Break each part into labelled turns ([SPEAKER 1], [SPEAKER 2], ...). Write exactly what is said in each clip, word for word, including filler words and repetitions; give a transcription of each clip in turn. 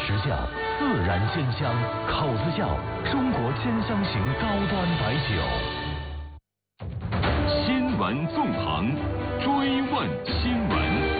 [SPEAKER 1] 实窖，自然鲜香；口子窖，中国鲜香型高端白酒。
[SPEAKER 2] 新闻纵横，追问新闻。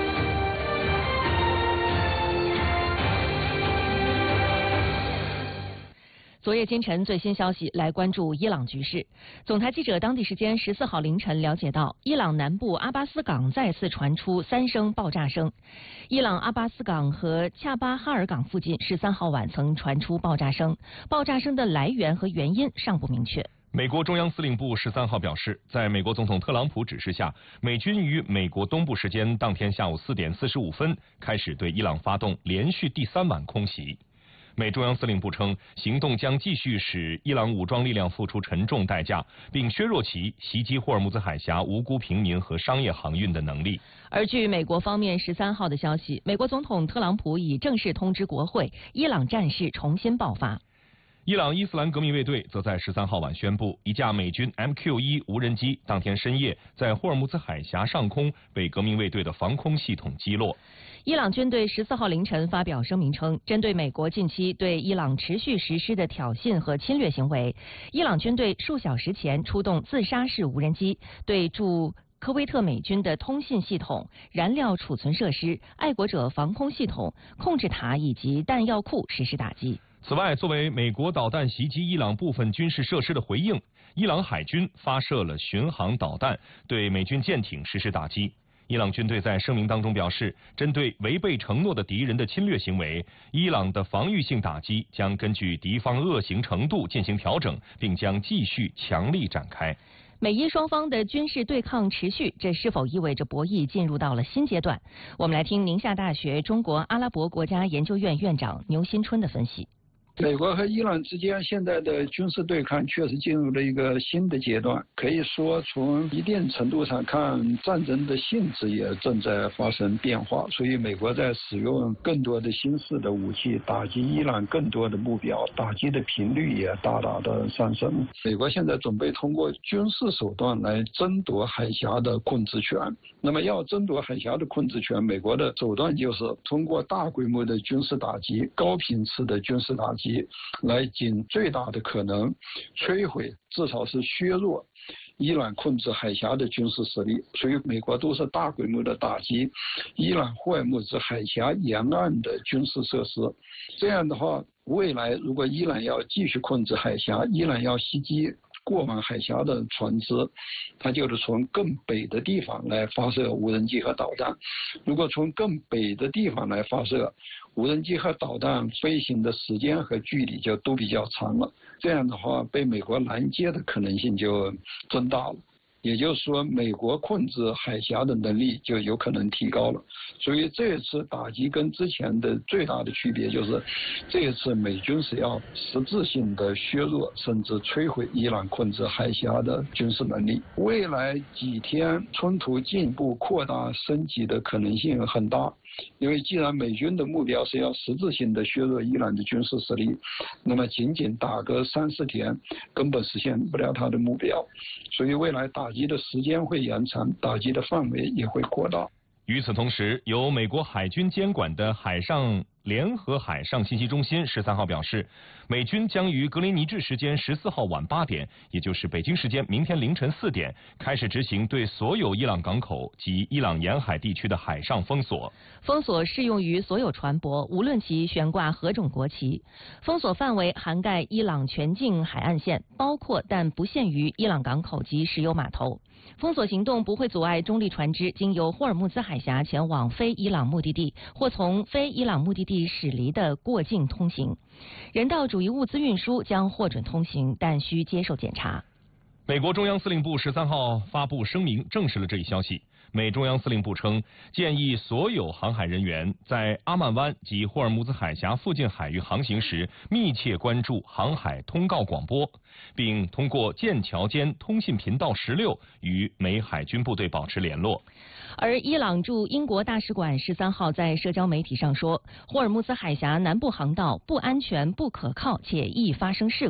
[SPEAKER 3] 昨夜今晨最新消息，来关注伊朗局势。总台记者当地时间十四号凌晨了解到，伊朗南部阿巴斯港再次传出三声爆炸声。伊朗阿巴斯港和恰巴哈尔港附近十三号晚曾传出爆炸声，爆炸声的来源和原因尚不明确。
[SPEAKER 4] 美国中央司令部十三号表示，在美国总统特朗普指示下，美军于美国东部时间当天下午四点四十五分开始对伊朗发动连续第三晚空袭。美中央司令部称，行动将继续使伊朗武装力量付出沉重代价，并削弱其袭击霍尔木兹海峡无辜平民和商业航运的能力。
[SPEAKER 3] 而据美国方面十三号的消息，美国总统特朗普已正式通知国会，伊朗战事重新爆发。
[SPEAKER 4] 伊朗伊斯兰革命卫队则在十三号晚宣布，一架美军 M Q 一 无人机当天深夜在霍尔木兹海峡上空被革命卫队的防空系统击落。
[SPEAKER 3] 伊朗军队十四号凌晨发表声明称，针对美国近期对伊朗持续实施的挑衅和侵略行为，伊朗军队数小时前出动自杀式无人机，对驻科威特美军的通信系统、燃料储存设施、爱国者防空系统、控制塔以及弹药库实施打击。
[SPEAKER 4] 此外，作为美国导弹袭击伊朗部分军事设施的回应，伊朗海军发射了巡航导弹，对美军舰艇实施打击。伊朗军队在声明当中表示，针对违背承诺的敌人的侵略行为，伊朗的防御性打击将根据敌方恶行程度进行调整，并将继续强力展开。
[SPEAKER 3] 美伊双方的军事对抗持续，这是否意味着博弈进入到了新阶段？我们来听宁夏大学中国阿拉伯国家研究院院长牛新春的分析。
[SPEAKER 5] 美国和伊朗之间现在的军事对抗确实进入了一个新的阶段，可以说从一定程度上看，战争的性质也正在发生变化，所以美国在使用更多的新式的武器打击伊朗更多的目标，打击的频率也大大的上升。美国现在准备通过军事手段来争夺海峡的控制权，那么要争夺海峡的控制权，美国的手段就是通过大规模的军事打击、高频次的军事打击来尽最大的可能摧毁，至少是削弱伊朗控制海峡的军事实力。所以美国都是大规模的打击伊朗霍尔木兹海峡沿岸的军事设施。这样的话，未来如果伊朗要继续控制海峡，伊朗要袭击过往海峡的船只，它就是从更北的地方来发射无人机和导弹。如果从更北的地方来发射无人机和导弹，飞行的时间和距离就都比较长了，这样的话被美国拦截的可能性就增大了。也就是说，美国控制海峡的能力就有可能提高了。所以这一次打击跟之前的最大的区别就是，这一次美军是要实质性的削弱甚至摧毁伊朗控制海峡的军事能力。未来几天冲突进一步扩大升级的可能性很大，因为既然美军的目标是要实质性的削弱伊朗的军事实力，那么仅仅打个三四天根本实现不了他的目标，所以未来打击的时间会延长，打击的范围也会扩大。
[SPEAKER 4] 与此同时，由美国海军监管的海上联合海上信息中心十三号表示，美军将于格林尼治时间十四号晚八点，也就是北京时间明天凌晨四点，开始执行对所有伊朗港口及伊朗沿海地区的海上封锁。
[SPEAKER 3] 封锁适用于所有船舶，无论其悬挂何种国旗。封锁范围涵盖伊朗全境海岸线，包括但不限于伊朗港口及石油码头。封锁行动不会阻碍中立船只经由霍尔木兹海峡前往非伊朗目的地或从非伊朗目的地驶离的过境通行。人道主义物资运输将获准通行，但需接受检查。
[SPEAKER 4] 美国中央司令部十三号发布声明，证实了这一消息。美中央司令部称，建议所有航海人员在阿曼湾及霍尔木兹海峡附近海域航行时，密切关注航海通告广播，并通过剑桥间通信频道十六与美海军部队保持联络。
[SPEAKER 3] 而伊朗驻英国大使馆十三号在社交媒体上说，霍尔木兹海峡南部航道不安全、不可靠且易发生事故。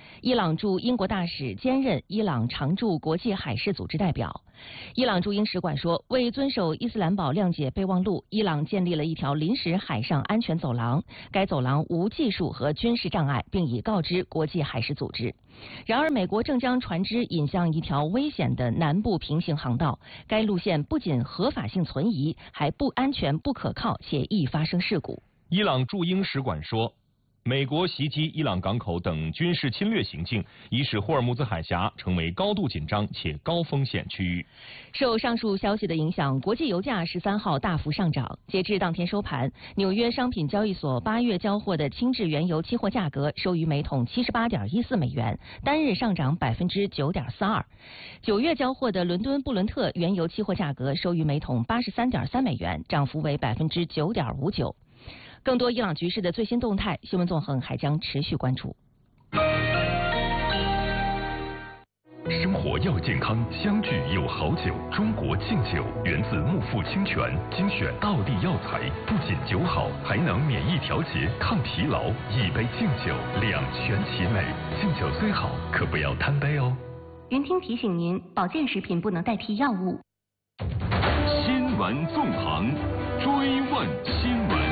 [SPEAKER 3] 伊朗驻英国大使兼任伊朗常驻国际海事组织代表。伊朗驻英使馆说，为遵守伊斯兰堡谅解备忘录，伊朗建立了一条临时海上安全走廊，该走廊无技术和军事障碍，并已告知国际海事组织。然而，美国正将船只引向一条危险的南部平行航道，该路线不仅合法性存疑，还不安全、不可靠，且易发生事故。
[SPEAKER 4] 伊朗驻英使馆说，美国袭击伊朗港口等军事侵略行径，已使霍尔木兹海峡成为高度紧张且高风险区域。
[SPEAKER 3] 受上述消息的影响，国际油价十三号大幅上涨。截至当天收盘，纽约商品交易所八月交货的轻质原油期货价格收于每桶七十八点一四美元，单日上涨百分之九点四二。九月交货的伦敦布伦特原油期货价格收于每桶八十三点三美元，涨幅为百分之九点五九。更多伊朗局势的最新动态，新闻纵横还将持续关注。
[SPEAKER 1] 生活要健康，相聚有好酒。中国劲酒源自木富清泉，精选道地药材，不仅酒好，还能免疫调节、抗疲劳。一杯劲酒，两全其美。劲酒虽好，可不要贪杯哦。
[SPEAKER 3] 云听提醒您，保健食品不能代替药物。
[SPEAKER 2] 新闻纵横，追问新闻。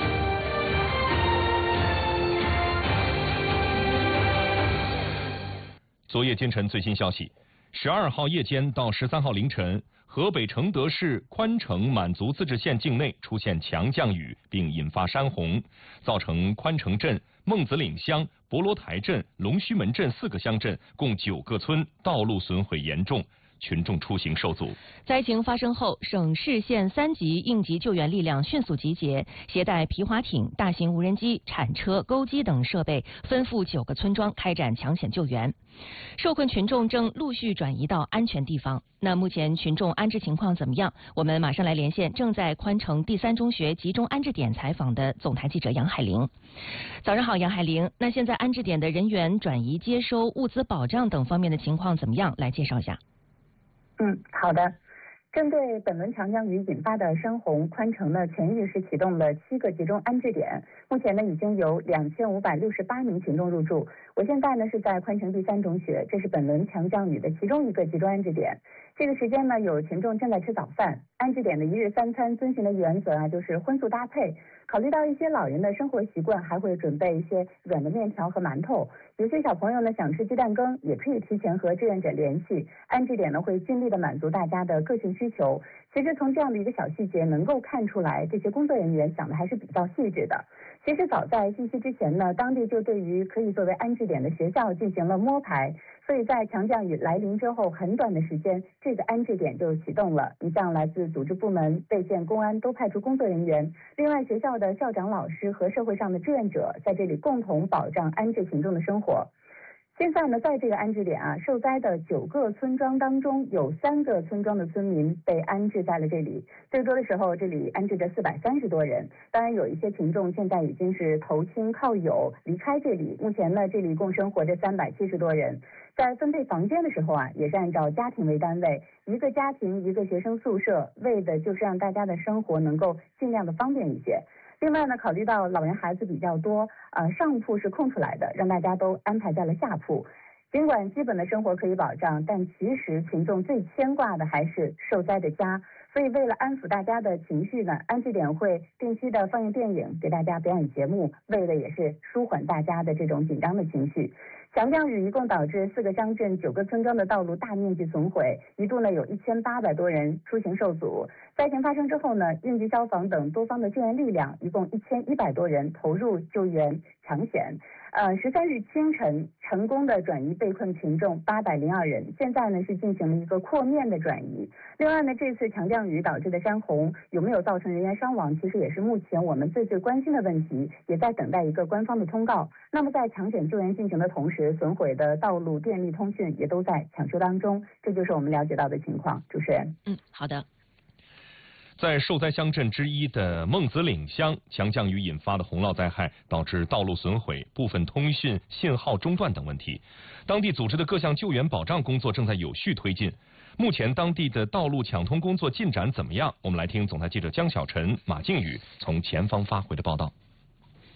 [SPEAKER 4] 昨夜今晨最新消息，十二号夜间到十三号凌晨，河北承德市宽城满族自治县境内出现强降雨，并引发山洪，造成宽城镇、孟子岭乡、博罗台镇、龙须门镇四个乡镇共九个村道路损毁严重，群众出行受阻。
[SPEAKER 3] 灾情发生后，省市县三级应急救援力量迅速集结，携带皮划艇、大型无人机、铲车、钩机等设备，奔赴九个村庄开展抢险救援。受困群众正陆续转移到安全地方。那目前群众安置情况怎么样？我们马上来连线正在宽城第三中学集中安置点采访的总台记者杨海玲。早上好，杨海玲。那现在安置点的人员转移、接收、物资保障等方面的情况怎么样？来介绍一下。
[SPEAKER 6] 嗯，好的。针对本轮强降雨引发的山洪，宽城呢前日是启动了七个集中安置点，目前呢已经有两千五百六十八名群众入住。我现在呢是在宽城第三中学，这是本轮强降雨的其中一个集中安置点。这个时间呢，有群众正在吃早饭。安置点的一日三餐遵循的原则啊，就是荤素搭配。考虑到一些老人的生活习惯，还会准备一些软的面条和馒头。有些小朋友呢想吃鸡蛋羹，也可以提前和志愿者联系。安置点呢会尽力的满足大家的个性需求。其实从这样的一个小细节能够看出来，这些工作人员想的还是比较细致的。其实早在近期之前呢，当地就对于可以作为安置点的学校进行了摸排，所以在强降雨来临之后很短的时间，这个安置点就启动了。你像来自组织部门、卫健、公安都派出工作人员，另外学校的校长、老师和社会上的志愿者在这里共同保障安置群众的生活。现在呢，在这个安置点啊，受灾的九个村庄当中，有三个村庄的村民被安置在了这里。最多的时候，这里安置着四百三十多人。当然，有一些群众现在已经是投亲靠友离开这里。目前呢，这里共生活着三百七十多人。在分配房间的时候啊，也是按照家庭为单位，一个家庭一个学生宿舍，为的就是让大家的生活能够尽量的方便一些。另外呢，考虑到老人孩子比较多，呃，上铺是空出来的，让大家都安排在了下铺。尽管基本的生活可以保障，但其实群众最牵挂的还是受灾的家。所以为了安抚大家的情绪呢，安置点会定期的放映电影，给大家表演节目，为的也是舒缓大家的这种紧张的情绪。强降雨一共导致四个乡镇、九个村庄的道路大面积损毁，一度呢有一千八百多人出行受阻。灾情发生之后呢，应急消防等多方的救援力量一共一千一百多人投入救援抢险。呃，十三日清晨成功的转移被困群众八百零二人，现在呢是进行了一个扩面的转移。另外呢，这次强降雨导致的山洪有没有造成人员伤亡，其实也是目前我们最最关心的问题，也在等待一个官方的通告。那么在抢险救援进行的同时，损毁的道路、电力、通讯也都在抢修当中，这就是我们了解到的情况。主持人，
[SPEAKER 3] 嗯，好的。
[SPEAKER 4] 在受灾乡镇之一的孟子岭乡，强降雨引发的洪涝灾害导致道路损毁、部分通讯信号中断等问题。当地组织的各项救援保障工作正在有序推进。目前当地的道路抢通工作进展怎么样？我们来听总台记者江小晨、马静宇从前方发回的报道。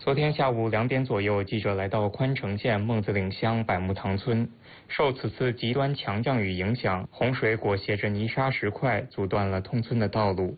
[SPEAKER 7] 昨天下午两点左右，记者来到宽城县孟子岭乡百木塘村。受此次极端强降雨影响，洪水裹挟着泥沙石块，阻断了通村的道路。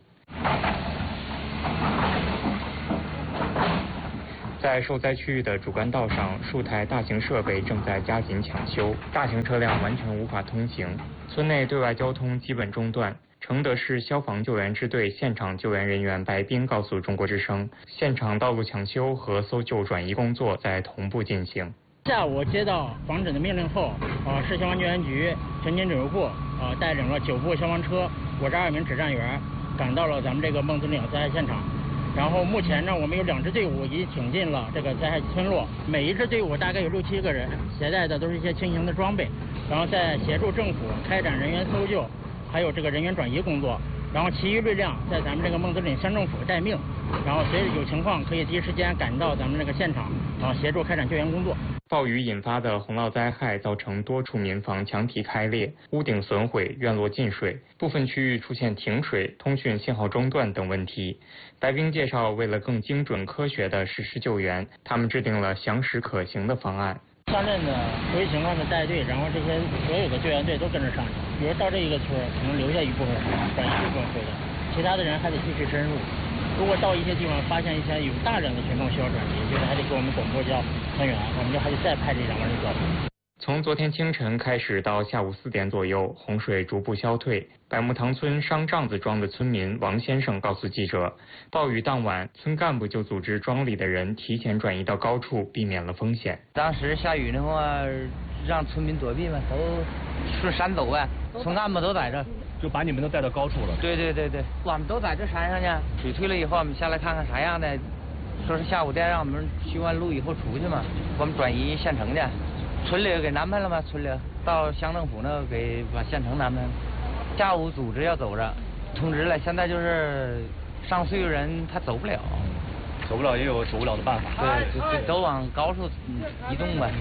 [SPEAKER 7] 在受灾区域的主干道上，数台大型设备正在加紧抢修，大型车辆完全无法通行。村内对外交通基本中断。承德市消防救援支队现场救援人员白斌告诉中国之声，现场道路抢修和搜救转移工作在同步进行。
[SPEAKER 8] 下午接到防止的命令后，啊，市消防救援局陈经指挥部啊带领了九部消防车，五十二名指战员赶到了咱们这个孟子岭灾害现场。然后目前呢，我们有两支队伍已经挺进了这个灾害村落，每一支队伍大概有六七个人，携带的都是一些轻型的装备，然后在协助政府开展人员搜救。还有这个人员转移工作，然后其余力量在咱们这个孟子岭乡政府待命，然后随着有情况可以第一时间赶到咱们这个现场，啊，协助开展救援工作。
[SPEAKER 7] 暴雨引发的洪涝灾害造成多处民房墙体开裂、屋顶损毁、院落进水，部分区域出现停水、通讯信号中断等问题。白冰介绍，为了更精准科学地实施救援，他们制定了详实可行的方案。
[SPEAKER 8] 上阵的随情况的带队，然后这些所有的救援队都跟着上去。比如到这一个村，可能留下一部分人，转移一部分回来，其他的人还得继续深入。如果到一些地方发现一些有大量的群众需要转移，就是还得给我们广播交增援，我们就还得再派这两万人交。
[SPEAKER 7] 从昨天清晨开始到下午四点左右，洪水逐步消退。百木塘村商帐子庄的村民王先生告诉记者，暴雨当晚，村干部就组织庄里的人提前转移到高处，避免了风险。
[SPEAKER 9] 当时下雨的话，让村民躲避嘛，都顺山走呗。村干部都在这，
[SPEAKER 4] 就把你们都带到高处了。
[SPEAKER 9] 对对对对，我们都在这山上呢。水退了以后，我们下来看看啥样的。说是下午再让我们修完路以后出去嘛，我们转移县城去。村里给安排了吗？村里到乡政府那给把县城安排了。下午组织要走着，通知了。现在就是上岁数人他走不了，
[SPEAKER 4] 走不了也有走不了的办法。
[SPEAKER 9] 对，都往高处移动呗。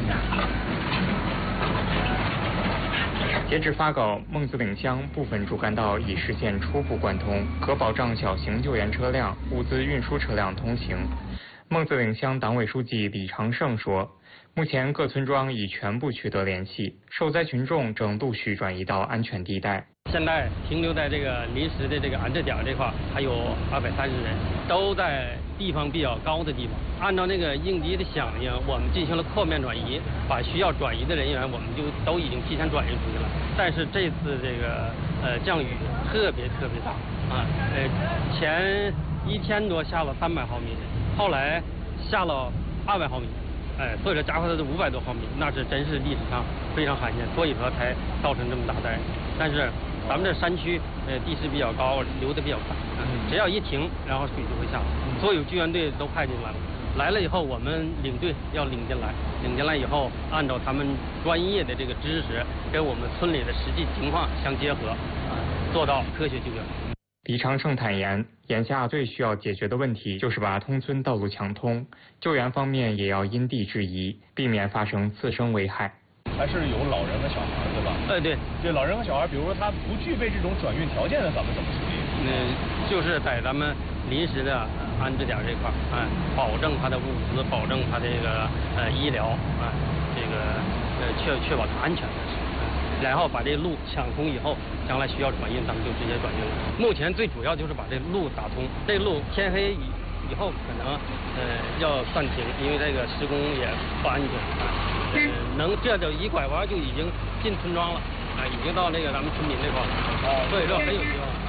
[SPEAKER 7] 截至发稿，孟子岭乡部分主干道已实现初步贯通，可保障小型救援车辆、物资运输车辆通行。孟子岭乡党委书记李长胜说，目前各村庄已全部取得联系，受灾群众正陆续转移到安全地带。
[SPEAKER 10] 现在停留在这个临时的这个安置点这块还有二百三十人，都在地方比较高的地方。按照那个应急的响应，我们进行了扩面转移，把需要转移的人员我们就都已经提前转移出去了。但是这次这个呃降雨特别特别大啊，呃前一天多下了三百毫米，后来下了二百毫米。哎，所以说加快的是五百多毫米，那是真是历史上非常罕见，所以说才造成这么大灾。但是咱们这山区，呃，地势比较高，流的比较快，嗯、只要一停，然后水就会下来。所有救援队都派进来了，来了以后，我们领队要领进来，领进来以后，按照他们专业的这个知识，跟我们村里的实际情况相结合，啊，做到科学救援。
[SPEAKER 7] 李长胜坦言，眼下最需要解决的问题就是把通村道路抢通，救援方面也要因地制宜，避免发生次生危害。
[SPEAKER 4] 还是有老人和小孩，对吧？
[SPEAKER 10] 呃，对，
[SPEAKER 4] 对，老人和小孩，比如说他不具备这种转运条件的，咱们怎么处理？
[SPEAKER 10] 嗯，就是在咱们临时的安置点这块，哎，保证他的物资，保证他这个呃医疗，啊，这个呃确确保他安全的。然后把这路抢通以后，将来需要转运，咱们就直接转运了。目前最主要就是把这路打通，这路天黑以以后可能呃要暂停，因为这个施工也不安全啊。呃，能这就一拐弯就已经进村庄了啊，已经到那个咱们村民这块了啊，所以说很有希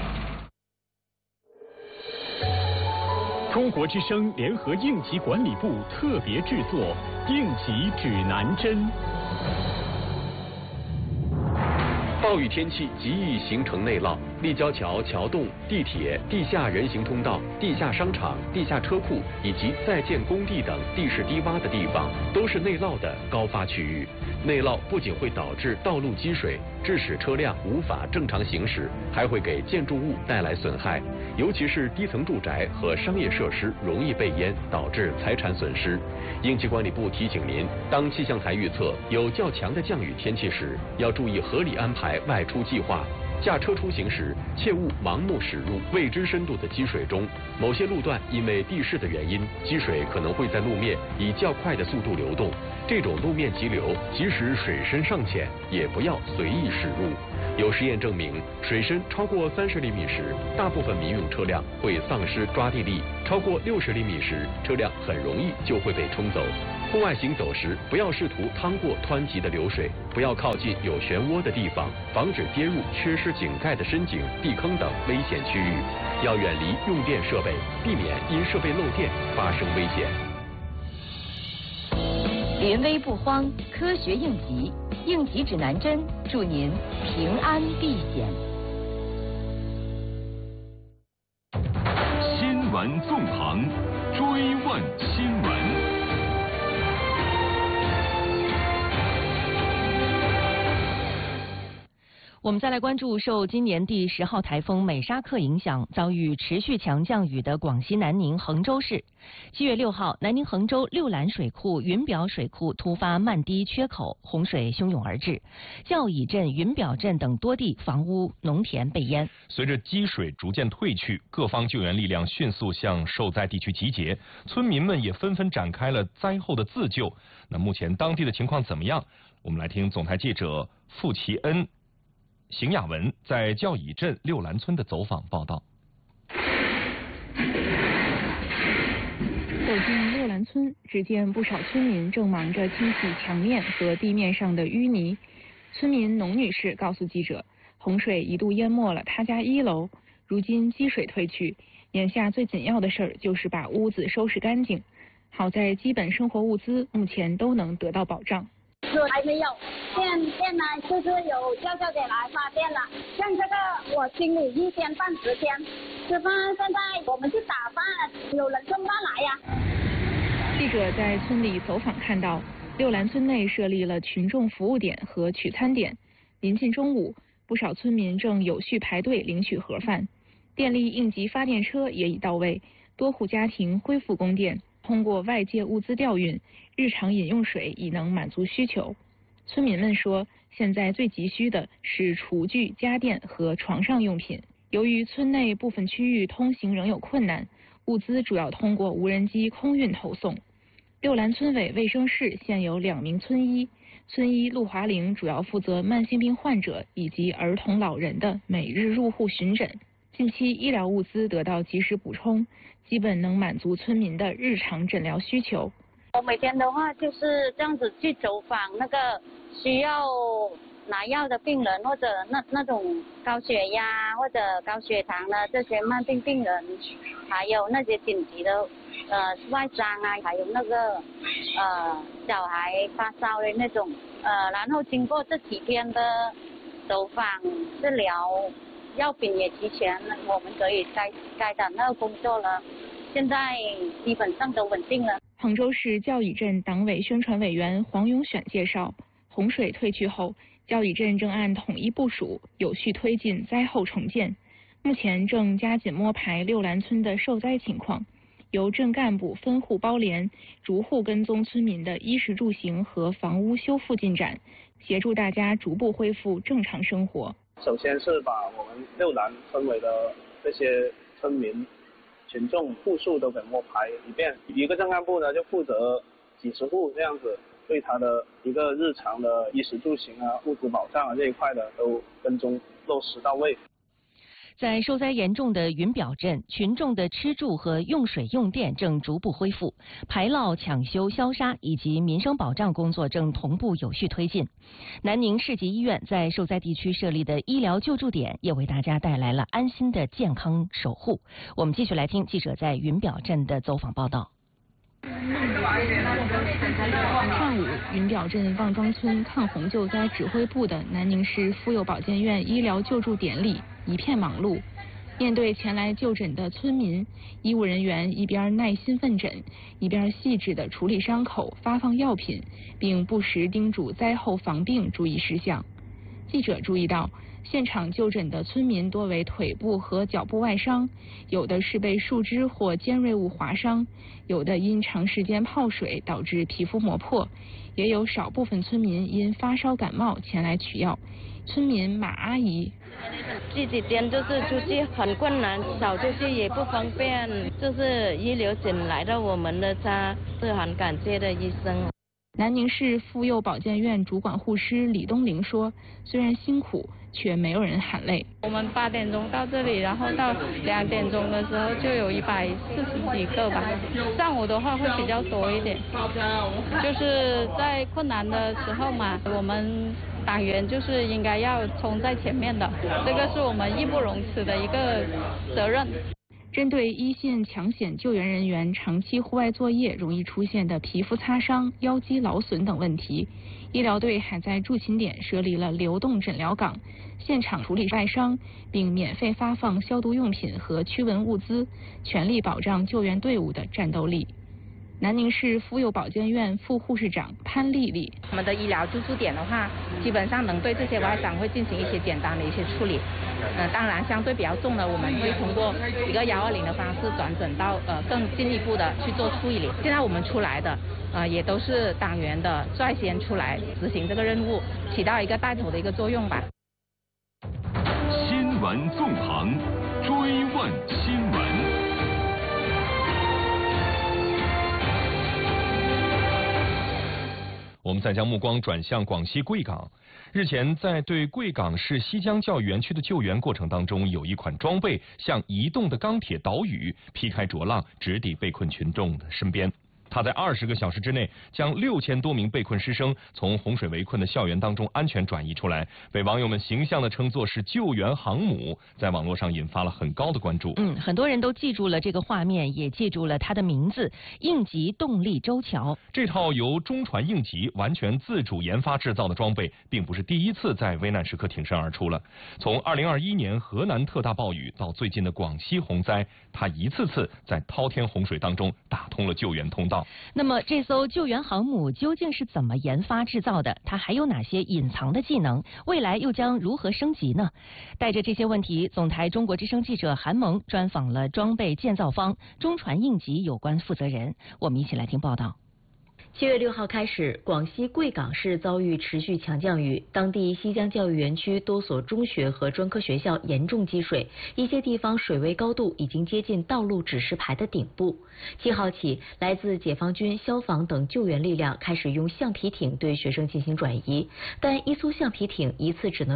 [SPEAKER 2] 望。中国之声联合应急管理部特别制作《应急指南针》。
[SPEAKER 11] 暴雨天气极易形成内涝，立交桥、桥洞、地铁、地下人行通道、地下商场、地下车库以及在建工地等地势低洼的地方，都是内涝的高发区域。内涝不仅会导致道路积水，致使车辆无法正常行驶，还会给建筑物带来损害，尤其是低层住宅和商业设施容易被淹，导致财产损失。应急管理部提醒您，当气象台预测有较强的降雨天气时，要注意合理安排外出计划， 驾车出行时，切勿盲目驶入未知深度的积水中。某些路段因为地势的原因，积水可能会在路面以较快的速度流动。这种路面急流，即使水深尚浅，也不要随意驶入。有实验证明，水深超过三十厘米时，大部分民用车辆会丧失抓地力；超过六十厘米时，车辆很容易就会被冲走。户外行走时，不要试图趟过湍急的流水，不要靠近有漩涡的地方，防止跌入缺失井盖的深井、地坑等危险区域。要远离用电设备，避免因设备漏电发生危险。
[SPEAKER 12] 临危不慌，科学应急，应急指南针，祝您平安避险。
[SPEAKER 1] 新闻纵横，追问新闻。
[SPEAKER 3] 我们再来关注受今年第十号台风美沙克影响，遭遇持续强降雨的广西南宁衡州市。七月六号，南宁衡州六兰水库、云表水库突发漫堤缺口，洪水汹涌而至，教乙镇、云表镇等多地房屋、农田被淹。
[SPEAKER 4] 随着积水逐渐退去，各方救援力量迅速向受灾地区集结，村民们也纷纷展开了灾后的自救。那目前当地的情况怎么样？我们来听总台记者傅奇恩、邢雅文在教乙镇六兰村的走访报道。
[SPEAKER 13] 走进六兰村，只见不少村民正忙着清洗墙面和地面上的淤泥。村民农女士告诉记者，洪水一度淹没了她家一楼，如今积水退去，眼下最紧要的事儿就是把屋子收拾干净。好在基本生活物资目前都能得到保障。
[SPEAKER 14] 还没有电电呢，就是有叫叫姐来发电了。像这个我清理一天半十天，吃饭现在我们去打饭，有人送饭来呀。
[SPEAKER 13] 记者在村里走访看到，六兰村内设立了群众服务点和取餐点。临近中午，不少村民正有序排队领取盒饭，电力应急发电车也已到位，多户家庭恢复供电。通过外界物资调运，日常饮用水已能满足需求。村民们说，现在最急需的是厨具、家电和床上用品。由于村内部分区域通行仍有困难，物资主要通过无人机空运投送。六兰村委卫生室现有两名村医，村医陆华玲主要负责慢性病患者以及儿童老人的每日入户巡诊。近期医疗物资得到及时补充，基本能满足村民的日常诊疗需求。
[SPEAKER 14] 我每天的话就是这样子去走访那个需要拿药的病人，或者那那种高血压或者高血糖的这些慢病病人，还有那些紧急的呃外伤啊，还有那个呃小孩发烧的那种呃，然后经过这几天的走访治疗，药品也齐全，我们可以该该赶那个工作了。现在基本上都稳定了。
[SPEAKER 13] 衡州市教乙镇党委宣传委员黄永选介绍，洪水退去后，教乙镇正按统一部署，有序推进灾后重建。目前正加紧摸排六兰村的受灾情况，由镇干部分户包联，逐户跟踪村民的衣食住行和房屋修复进展，协助大家逐步恢复正常生活。
[SPEAKER 15] 首先是把我们六兰村委的这些村民群众户数都给摸排一遍，一个镇干部呢就负责几十户这样子，对他的一个日常的衣食住行啊、物资保障啊这一块的都跟踪落实到位。
[SPEAKER 3] 在受灾严重的云表镇，群众的吃住和用水用电正逐步恢复，排涝、抢修、消杀以及民生保障工作正同步有序推进。南宁市级医院在受灾地区设立的医疗救助点，也为大家带来了安心的健康守护。我们继续来听记者在云表镇的走访报道。
[SPEAKER 13] 上午，云表镇望庄村抗洪救灾指挥部的南宁市妇幼保健院医疗救助点里一片忙碌。面对前来就诊的村民，医务人员一边耐心问诊，一边细致地处理伤口、发放药品，并不时叮嘱灾后防病注意事项。记者注意到， 现场就诊的村民多为腿部和脚部外伤，有的是被树枝或尖锐物划伤，有的因长时间泡水导致皮肤磨破，也有少部分村民因发烧感冒前来取药。村民马阿姨，
[SPEAKER 16] 这几天就是出去很困难，少出去也不方便，就是医疗紧来到我们的家，是很感谢的医生。
[SPEAKER 13] 南宁市妇幼保健院主管护师李东玲说，虽然辛苦，却没有人喊累。
[SPEAKER 17] 我们八点钟到这里，然后到两点钟的时候就有一百四十几个吧。上午的话会比较多一点，就是在困难的时候嘛，我们党员就是应该要冲在前面的，这个是我们义不容辞的一个责任。
[SPEAKER 13] 针对一线抢险救援人员长期户外作业容易出现的皮肤擦伤、腰肌劳损等问题，医疗队还在驻勤点设立了流动诊疗岗，现场处理外伤，并免费发放消毒用品和驱蚊物资，全力保障救援队伍的战斗力。南宁市妇幼保健院副护士长潘丽丽，
[SPEAKER 18] 我们的医疗驻驻点的话，基本上能对这些外伤会进行一些简单的一些处理。呃，当然相对比较重的，我们会通过一个幺二零的方式转诊到呃更进一步的去做处理。现在我们出来的呃也都是党员的率先出来执行这个任务，起到一个带头的一个作用吧。
[SPEAKER 1] 新闻纵横，追问新闻。
[SPEAKER 4] 我们再将目光转向广西贵港。日前，在对贵港市西江教育园区的救援过程当中，有一款装备像移动的钢铁岛屿，劈开浊浪，直抵被困群众的身边。他在二十个小时之内将六千多名被困师生从洪水围困的校园当中安全转移出来，被网友们形象地称作是救援航母，在网络上引发了很高的关注。
[SPEAKER 3] 嗯，很多人都记住了这个画面，也记住了它的名字——应急动力舟桥。
[SPEAKER 4] 这套由中船应急完全自主研发制造的装备，并不是第一次在危难时刻挺身而出了。从二零二一年河南特大暴雨到最近的广西洪灾，它一次次在滔天洪水当中打通了救援通道。
[SPEAKER 3] 那么这艘救援航母究竟是怎么研发制造的？它还有哪些隐藏的技能？未来又将如何升级呢？带着这些问题，总台中国之声记者韩萌专访了装备建造方中船应急有关负责人，我们一起来听报道。
[SPEAKER 19] 七月六号开始，广西贵港市遭遇持续强降雨，当地西江教育园区多所中学和专科学校严重积水，一些地方水位高度已经接近道路指示牌的顶部。七号起，来自解放军、消防等救援力量开始用橡皮艇对学生进行转移，但一艘橡皮艇一次只能。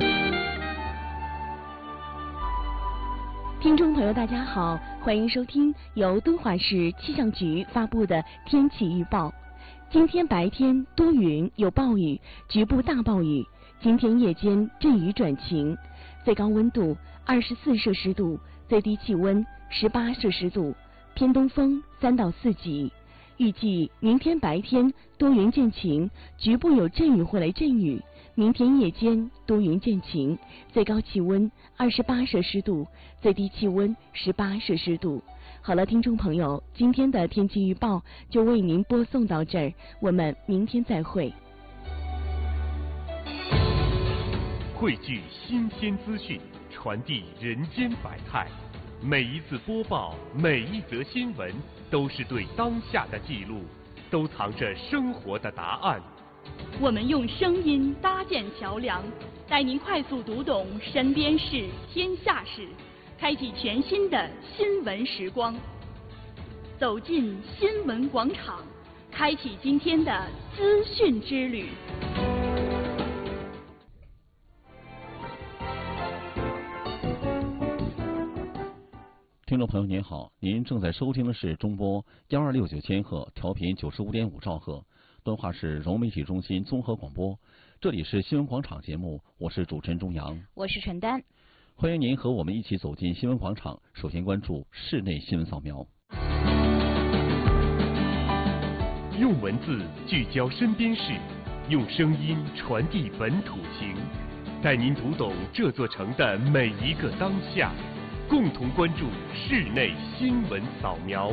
[SPEAKER 20] 听众朋友，大家好，欢迎收听由敦煌市气象局发布的天气预报。今天白天多云有暴雨，局部大暴雨。今天夜间阵雨转晴，最高温度二十四摄氏度，最低气温十八摄氏度，偏东风三到四级。预计明天白天多云见晴，局部有阵雨或雷阵雨。明天夜间多云见晴，最高气温二十八摄氏度，最低气温十八摄氏度。好了，听众朋友，今天的天气预报就为您播送到这儿，我们明天再会。
[SPEAKER 1] 汇聚新鲜资讯，传递人间百态。每一次播报，每一则新闻，都是对当下的记录，都藏着生活的答案。
[SPEAKER 21] 我们用声音搭建桥梁，带您快速读懂身边事、天下事。开启全新的新闻时光，走进新闻广场，开启今天的资讯之旅。
[SPEAKER 22] 听众朋友您好，您正在收听的是中波幺二六九千赫，调频九十五点五兆赫，敦化市融媒体中心综合广播。这里是新闻广场节目，我是主持人钟阳，
[SPEAKER 23] 我是陈丹。
[SPEAKER 22] 欢迎您和我们一起走进新闻广场。首先关注室内新闻扫描。
[SPEAKER 1] 用文字聚焦身边事，用声音传递本土情，带您读懂这座城的每一个当下。共同关注室内新闻扫描。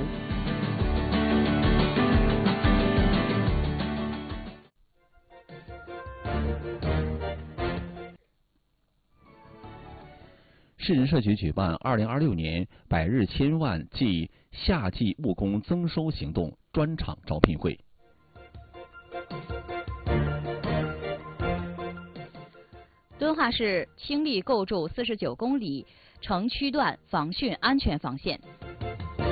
[SPEAKER 22] 市人社局举办二零二六年百日千万暨夏季务工增收行动专场招聘会。
[SPEAKER 5] 敦化市倾力构筑四十九公里城区段防汛安全防线。